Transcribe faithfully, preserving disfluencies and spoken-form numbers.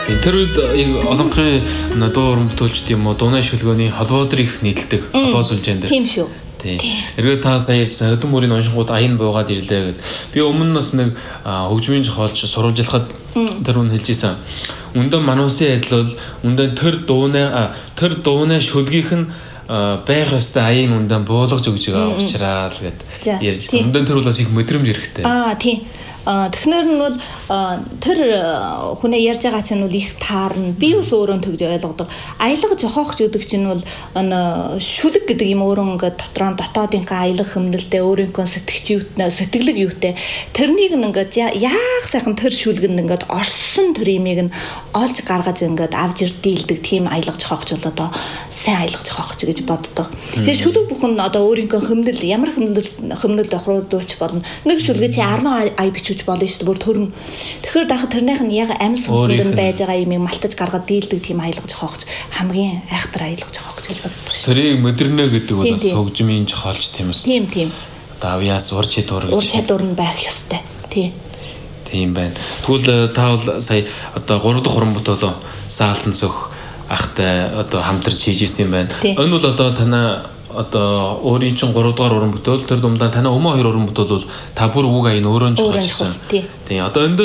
Тэр үед олонхын дуу уран бүтээлчд юм уу дууны шүлгөөний холбоо дээр их нийтэлдэг холбоо сүлжээнд. Тийм шүү. Тийм. Эргээд та сая ярьсан өдөн мөрийн уншингууд аян буугаад ирлээ гэд. Би өмнө нас нэг хөгжмийн зохиолч сурвалжлахад тэр үн хэлжсэн. Үндэ мануусын адил бол үндэ тэр дууны тэр дууны шүлгийнх нь байх ёстой аян үндэ буулгаж өгж байгаа учраас гэд ярьжсэн. Үндэ тэр бол бас их мэдрэмж хэрэгтэй. Аа тийм. Технэр нь бол тэр хүнээ ярьж байгаа чинь бол их таарна. Би ус өөрөө төгж ойлгодог. Аялга жохоогч гэдэг чинь бол шүлэг гэдэг юм өөрөө ингээд дотроо дотоодынхаа аялга хэмнэлтэй өөрийнхөө сэтгч сэтгэлэг юутэй. Тэрнийг ингээд яах сайхан тэр шүлгэнд ингээд орсон тэр имийг нь олж гаргаж ингээд авж ир дийлдэг тийм аялга жохоогч бол одоо сайн аялга жохоогч гэж боддог. Тэгээ шүлэг бүхэн одоо өөрийнхөө хэмнэл ямар хэмнэл хэмнэл тохируулж болно. Нэг шүлгээ чи арван ай бич болно шүү дээ бүр төрн. Тэгэхээр дахад тэрнийх нь яг амс сүнсэнд байж байгаа юм малтаж гаргаад дийлдэг тийм аялга жохоогч хамгийн айхтар аялга жохоогч гэж боддог шүү. Тэрийг модернэ гэдэг бол бас хөгжмийн жохоолч тийм үс. Тийм тийм. Давяас ур чадвар гэж. Ур чадвар нь байх ёстой. Тийм. Тийм байна. Тэгвэл та бол сая одоо гурав дахь уран бүтээлөө Саалтан цөх ахтай одоо хамтарч хийж ирсэн юм байна. Энэ бол одоо танаа одоо өөрийн чинь гурав дахь уран бүтээл тэр дундаа танаа өмнө хоёр уран бүтээл бол та бүр үг аян өөрөө ч хэлсэн. Тийм. Одоо энэ